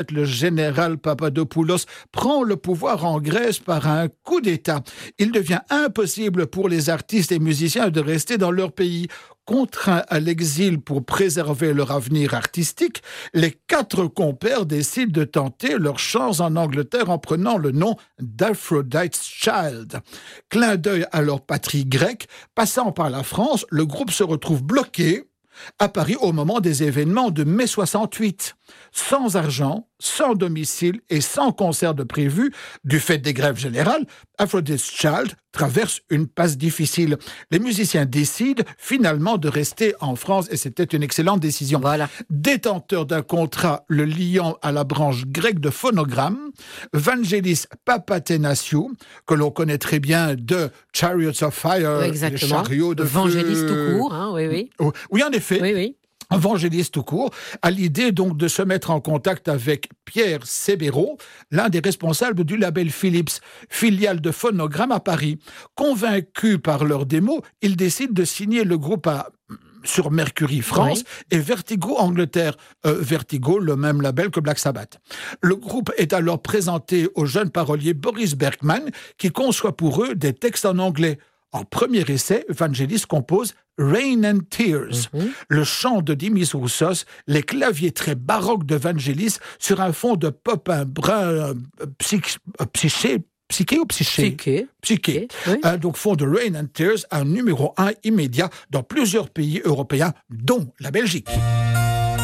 Le général Papadopoulos prend le pouvoir en Grèce par un coup d'État. Il devient impossible pour les artistes et musiciens de rester dans leur pays. Contraints à l'exil pour préserver leur avenir artistique, les 4 compères décident de tenter leur chance en Angleterre en prenant le nom d'Aphrodite's Child. Clin d'œil à leur patrie grecque, passant par la France, le groupe se retrouve bloqué à Paris au moment des événements de mai 68. Sans argent, sans domicile et sans concert de prévu, du fait des grèves générales, Aphrodite's Child traverse une passe difficile. Les musiciens décident finalement de rester en France et c'était une excellente décision. Voilà. Détenteur d'un contrat le liant à la branche grecque de Phonogramme, Vangelis Papathenassiou, que l'on connaît très bien de Chariots of Fire, les chariots de Vangelis feu. tout court, hein, oui. Oui, en effet. Oui. Vangelis tout court, a l'idée donc de se mettre en contact avec Pierre Sebero, l'un des responsables du label Philips, filiale de Phonogramme à Paris. Convaincus par leur démo, ils décident de signer le groupe sur Mercury France et Vertigo Angleterre. Vertigo, le même label que Black Sabbath. Le groupe est alors présenté au jeune parolier Boris Bergman, qui conçoit pour eux des textes en anglais. En premier essai, Vangelis compose Rain and Tears, le chant de Dimitris Roussos, les claviers très baroques de Vangelis sur un fond de pop un brin psyché. Oui. Donc fond de Rain and Tears, un numéro 1 immédiat dans plusieurs pays européens, dont la Belgique.